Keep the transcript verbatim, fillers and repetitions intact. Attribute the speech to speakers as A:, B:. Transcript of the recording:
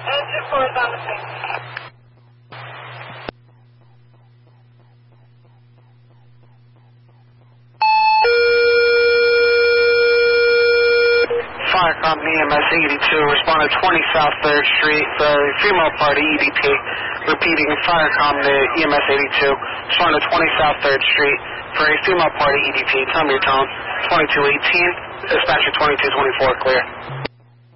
A: Engine four is on the scene.
B: Fire Company E M S eighty-two, responded twenty South third Street, for a female party E D P. Repeating, Fire Company E M S eighty-two, responded twenty South third Street, for a female party E D P. Tell me your tone, twenty-two eighteen, dispatcher twenty-two twenty-four, clear.